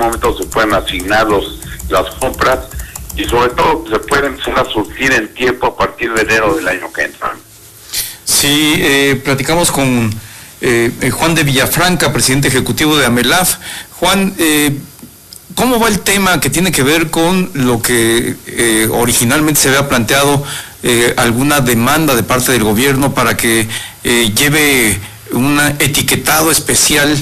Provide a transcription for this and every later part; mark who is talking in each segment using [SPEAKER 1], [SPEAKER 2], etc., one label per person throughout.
[SPEAKER 1] momento se pueden asignar las compras y sobre todo se pueden empezar a surtir en tiempo a partir de enero del año que entra.
[SPEAKER 2] Sí, platicamos con Juan de Villafranca, presidente ejecutivo de AMELAF. Juan, ¿cómo va el tema que tiene que ver con lo que originalmente se había planteado, alguna demanda de parte del gobierno para que lleve un etiquetado especial?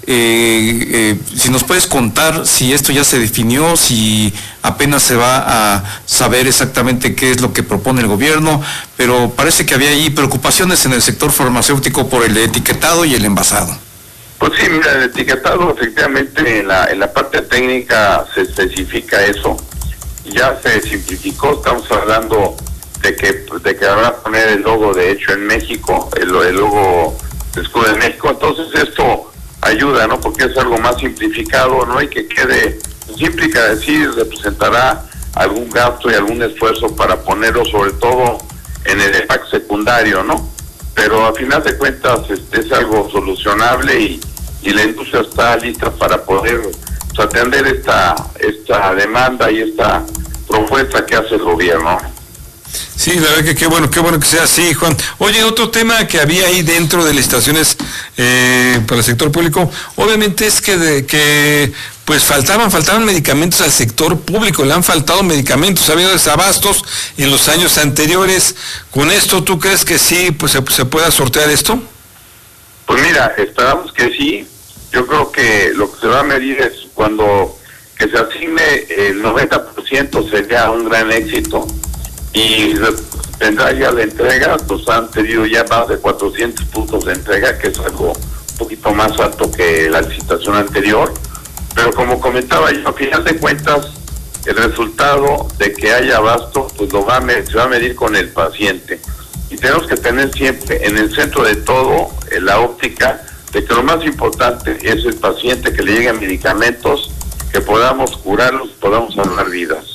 [SPEAKER 2] Si nos puedes contar si esto ya se definió, si apenas se va a saber exactamente qué es lo que propone el gobierno, pero parece que había ahí preocupaciones en el sector farmacéutico por el etiquetado y el envasado.
[SPEAKER 1] Pues sí, mira, el etiquetado efectivamente en la parte técnica se especifica eso, ya se simplificó, estamos hablando de que van a poner el logo de Hecho en México, el logo de Escudo de México, entonces esto ayuda, ¿no? Porque es algo más simplificado, ¿no? Y que quede, pues implica decir, representará algún gasto y algún esfuerzo para ponerlo sobre todo en el empaque secundario, ¿no? Pero a final de cuentas es algo solucionable y la industria está lista para poder atender esta demanda y esta propuesta que hace el gobierno.
[SPEAKER 3] Sí, la verdad que qué bueno que sea así, Juan. Oye, otro tema que había ahí dentro de las estaciones para el sector público, obviamente es que pues faltaban medicamentos al sector público, le han faltado medicamentos, ha habido desabastos en los años anteriores. ¿Con esto tú crees que sí, pues se pueda sortear esto?
[SPEAKER 1] Pues mira, esperamos que sí. Yo creo que lo que se va a medir es cuando que se asigne el 90% sería un gran éxito. Y tendrá ya la entrega, pues han tenido ya más de 400 puntos de entrega, que es algo un poquito más alto que la licitación anterior. Pero como comentaba yo, a final de cuentas, el resultado de que haya abasto, pues se va a medir con el paciente. Y tenemos que tener siempre en el centro de todo la óptica de que lo más importante es el paciente, que le lleguen medicamentos, que podamos curarlos, podamos salvar vidas.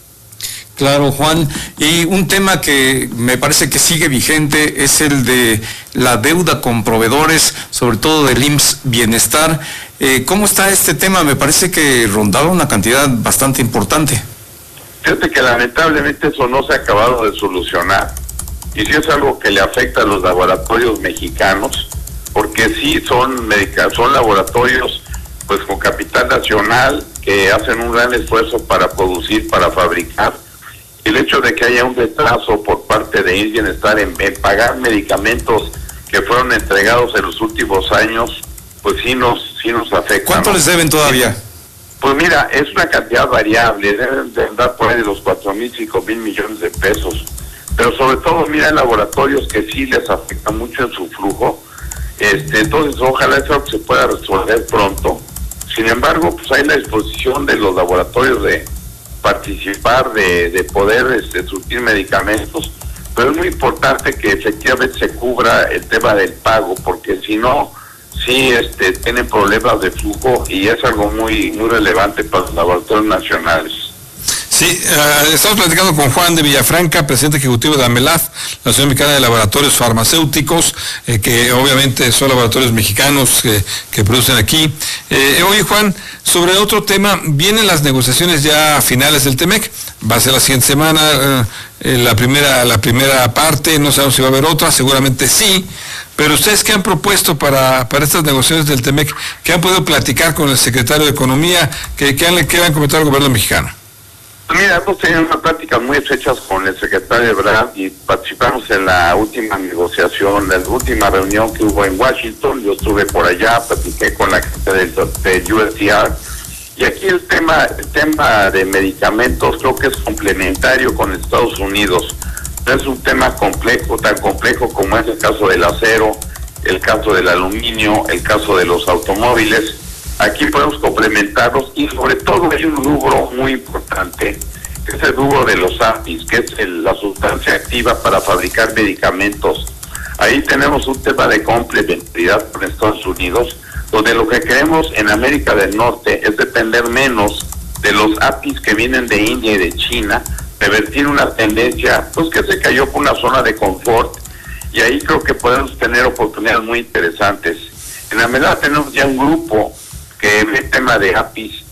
[SPEAKER 2] Claro, Juan, y un tema que me parece que sigue vigente es el de la deuda con proveedores, sobre todo del IMSS Bienestar. ¿Cómo está este tema? Me parece que rondaba una cantidad bastante importante.
[SPEAKER 1] Fíjate que lamentablemente eso no se ha acabado de solucionar, y sí es algo que le afecta a los laboratorios mexicanos, porque sí son laboratorios pues con capital nacional que hacen un gran esfuerzo para producir, para fabricar. El hecho de que haya un retraso por parte de IMSS Bienestar en pagar medicamentos que fueron entregados en los últimos años, pues sí nos afecta.
[SPEAKER 2] ¿Cuánto, ¿no?, les deben todavía?
[SPEAKER 1] Pues mira, es una cantidad variable, deben de andar por ahí de los 4,000, 5,000 millones de pesos. Pero sobre todo, mira, en laboratorios que sí les afecta mucho en su flujo. Entonces, ojalá eso se pueda resolver pronto. Sin embargo, pues hay la disposición de los laboratorios de participar, de poder surtir medicamentos, pero es muy importante que efectivamente se cubra el tema del pago, porque si no, sí tienen problemas de flujo y es algo muy relevante para los laboratorios nacionales.
[SPEAKER 3] Sí, estamos platicando con Juan de Villafranca, presidente ejecutivo de AMELAF, la Asociación Mexicana de Laboratorios Farmacéuticos, que obviamente son laboratorios mexicanos que producen aquí. Oye, Juan, sobre otro tema, vienen las negociaciones ya finales del TEMEC, va a ser la siguiente semana, la primera parte, no sabemos si va a haber otra, seguramente sí, pero ustedes, ¿qué han propuesto para estas negociaciones del TEMEC? ¿Qué han podido platicar con el secretario de Economía? ¿Qué han comentado el gobierno mexicano?
[SPEAKER 1] Mira, hemos tenido unas pláticas muy estrechas con el secretario Ebrard y participamos en la última negociación, la última reunión que hubo en Washington. Yo estuve por allá, platiqué con la gente del USDR, y aquí el tema de medicamentos creo que es complementario con Estados Unidos. No es un tema complejo, tan complejo como es el caso del acero, el caso del aluminio, el caso de los automóviles. Aquí podemos complementarlos y sobre todo hay un rubro muy importante, que es el rubro de los APIs, que es la sustancia activa para fabricar medicamentos. Ahí tenemos un tema de complementariedad con Estados Unidos, donde lo que queremos en América del Norte es depender menos de los APIs que vienen de India y de China, revertir una tendencia pues que se cayó por una zona de confort, y ahí creo que podemos tener oportunidades muy interesantes. En AMELAF tenemos ya un grupo que ve el tema de APIs